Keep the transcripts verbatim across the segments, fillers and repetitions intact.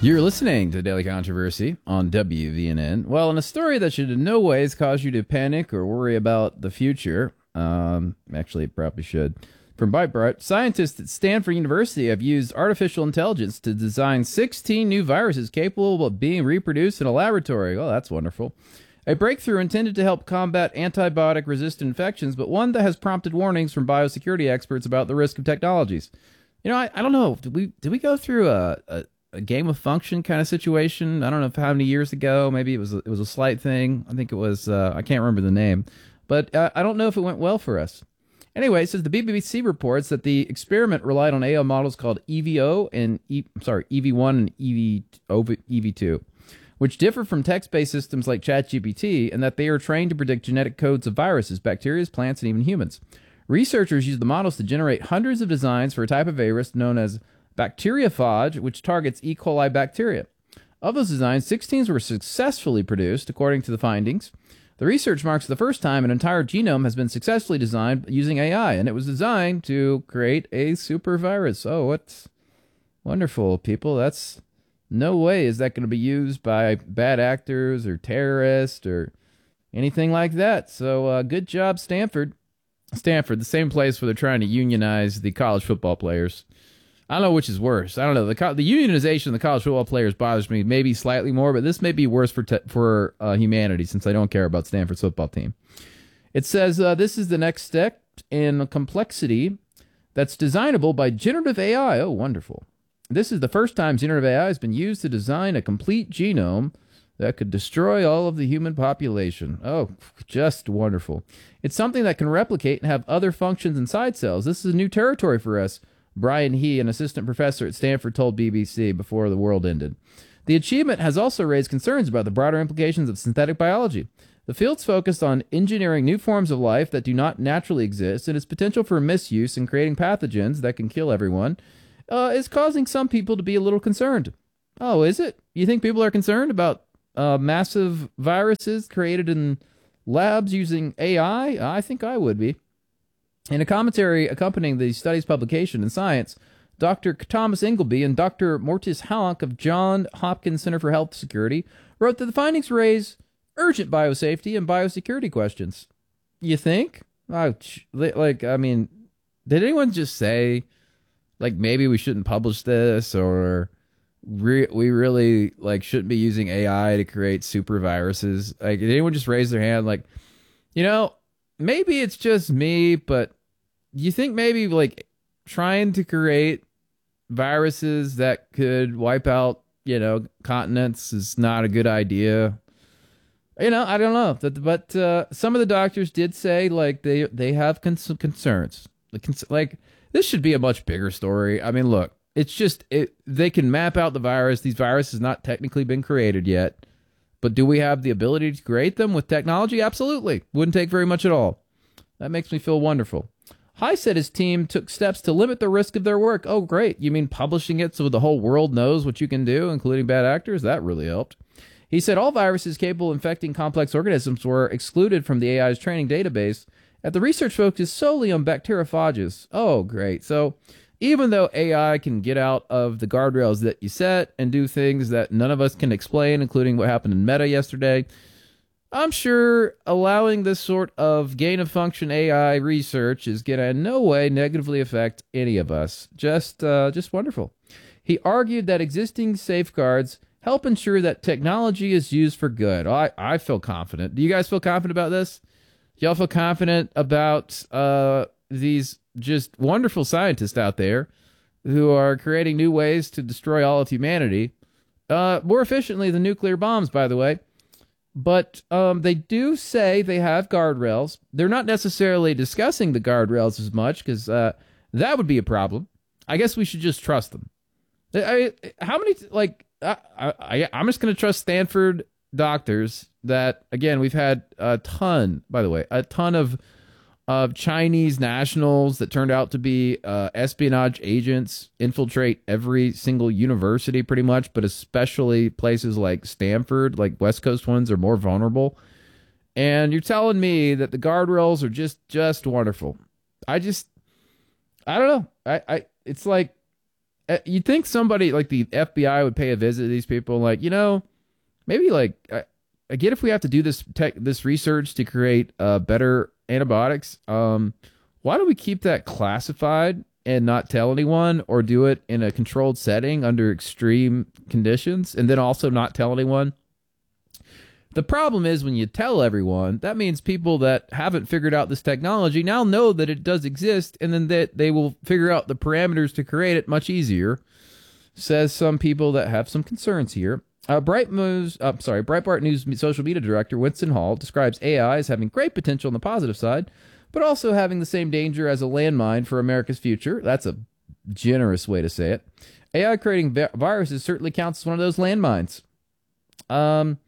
You're listening to Daily Controversy on W V N N. Well, in a story that should in no ways cause you to panic or worry about the future, um, actually, it probably should. From Breitbart, scientists at Stanford University have used artificial intelligence to design sixteen new viruses capable of being reproduced in a laboratory. Oh, that's wonderful. A breakthrough intended to help combat antibiotic-resistant infections, but one that has prompted warnings from biosecurity experts about the risk of technologies. You know, I, I don't know. Did we did we go through a, a, a game of function kind of situation? I don't know if how many years ago. Maybe it was a, it was a slight thing. I think it was. Uh, I can't remember the name, but uh, I don't know if it went well for us. Anyway, it says the B B C reports that the experiment relied on A I models called E V O and e, sorry E V one and E V two, which differ from text-based systems like ChatGPT, and that they are trained to predict genetic codes of viruses, bacteria, plants, and even humans. Researchers used the models to generate hundreds of designs for a type of virus known as bacteriophage, which targets E. coli bacteria. Of those designs, sixteen were successfully produced, according to the findings. The research marks the first time an entire genome has been successfully designed using A I, and it was designed to create a super virus. Oh, what's wonderful, people. That's no way is that going to be used by bad actors or terrorists or anything like that. So uh, good job, Stanford. Stanford, the same place where they're trying to unionize the college football players. I don't know which is worse. I don't know. The co- the unionization of the college football players bothers me maybe slightly more, but this may be worse for te- for uh, humanity since I don't care about Stanford's football team. It says uh, this is the next step in complexity that's designable by generative A I. Oh, wonderful. This is the first time generative A I has been used to design a complete genome that could destroy all of the human population. Oh, just wonderful. It's something that can replicate and have other functions inside cells. This is new territory for us, Brian He, an assistant professor at Stanford, told B B C before the world ended. The achievement has also raised concerns about the broader implications of synthetic biology. The field's focused on engineering new forms of life that do not naturally exist, and its potential for misuse in creating pathogens that can kill everyone uh, is causing some people to be a little concerned. Oh, is it? You think people are concerned about uh, massive viruses created in labs using A I? I think I would be. In a commentary accompanying the study's publication in Science, Doctor Thomas Ingleby and Doctor Mortis Halleck of Johns Hopkins Center for Health Security wrote that the findings raise urgent biosafety and biosecurity questions. You think? Oh, like, I mean, did anyone just say, like, maybe we shouldn't publish this, or re- we really, like, shouldn't be using A I to create super viruses? Like, did anyone just raise their hand, like, you know, maybe it's just me, but you think maybe like trying to create viruses that could wipe out, you know, continents is not a good idea? You know, I don't know. But uh, some of the doctors did say like they they have cons- concerns. Like this should be a much bigger story. I mean, look, it's just it, they can map out the virus. These viruses have not technically been created yet. But do we have the ability to create them with technology? Absolutely. Wouldn't take very much at all. That makes me feel wonderful. He said his team took steps to limit the risk of their work. Oh, great. You mean publishing it so the whole world knows what you can do, including bad actors? That really helped. He said all viruses capable of infecting complex organisms were excluded from the A I's training database, and the research focused solely on bacteriophages. Oh, great. So even though A I can get out of the guardrails that you set and do things that none of us can explain, including what happened in Meta yesterday, I'm sure allowing this sort of gain-of-function A I research is going to in no way negatively affect any of us. Just, uh, just wonderful. He argued that existing safeguards help ensure that technology is used for good. I, I feel confident. Do you guys feel confident about this? Do y'all feel confident about uh, these just wonderful scientists out there who are creating new ways to destroy all of humanity uh, more efficiently than nuclear bombs, by the way? But um, they do say they have guardrails. They're not necessarily discussing the guardrails as much because uh, that would be a problem. I guess we should just trust them. I, how many, like, I, I, I'm just going to trust Stanford doctors that, again, we've had a ton, by the way, a ton of of Chinese nationals that turned out to be uh, espionage agents infiltrate every single university pretty much, but especially places like Stanford, like West Coast ones, are more vulnerable. And you're telling me that the guardrails are just just wonderful. I just, I don't know. I, I it's like, uh, you'd think somebody like the F B I would pay a visit to these people, like, you know, maybe like, I, I get if we have to do this tech, this research to create uh, better antibiotics. Um, why do we keep that classified and not tell anyone, or do it in a controlled setting under extreme conditions and then also not tell anyone? The problem is when you tell everyone, that means people that haven't figured out this technology now know that it does exist, and then that they will figure out the parameters to create it much easier, says some people that have some concerns here. Uh, Bright News, uh, sorry, Breitbart News social media director Winston Hall describes A I as having great potential on the positive side, but also having the same danger as a landmine for America's future. That's a generous way to say it. A I creating vi- viruses certainly counts as one of those landmines. Um...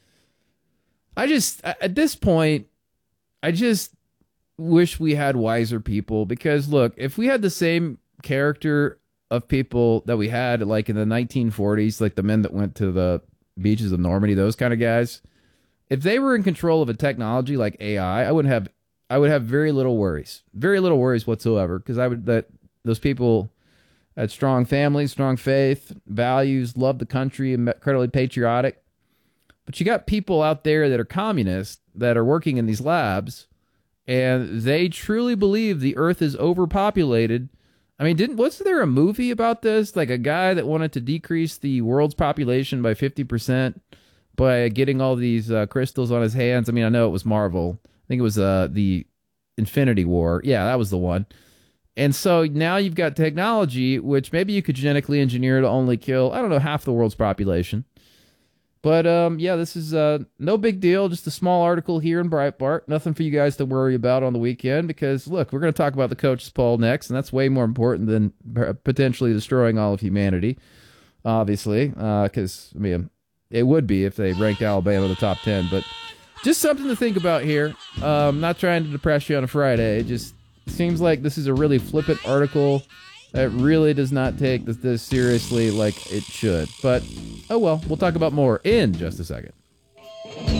I just, at this point, I just wish we had wiser people, because, look, if we had the same character of people that we had, like, in the nineteen forties, like the men that went to the beaches of Normandy, those kind of guys, if they were in control of a technology like A I, I wouldn't have, I would have very little worries, very little worries whatsoever, because I would, that those people had strong families, strong faith, values, loved the country, incredibly patriotic. But you got people out there that are communists that are working in these labs, and they truly believe the earth is overpopulated. I mean, didn't wasn't there a movie about this? Like a guy that wanted to decrease the world's population by fifty percent by getting all these uh, crystals on his hands. I mean, I know it was Marvel. I think it was uh, the Infinity War. Yeah, that was the one. And so now you've got technology, which maybe you could genetically engineer to only kill, I don't know, half the world's population. But, um, yeah, this is uh, no big deal. Just a small article here in Breitbart. Nothing for you guys to worry about on the weekend because, look, we're going to talk about the coach's poll next, and that's way more important than potentially destroying all of humanity, obviously, because, uh, I mean, it would be if they ranked Alabama in the top ten. But just something to think about here. Um, not trying to depress you on a Friday. It just seems like this is a really flippant article. It really does not take this, this seriously like it should. But, oh well, we'll talk about more in just a second.